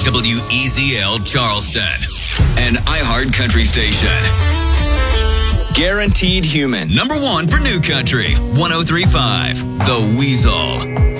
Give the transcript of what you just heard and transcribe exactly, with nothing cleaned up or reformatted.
W E Z L Charleston, an iHeart Country station. Guaranteed Human. Number one for New Country, one oh three point five, The Weasel.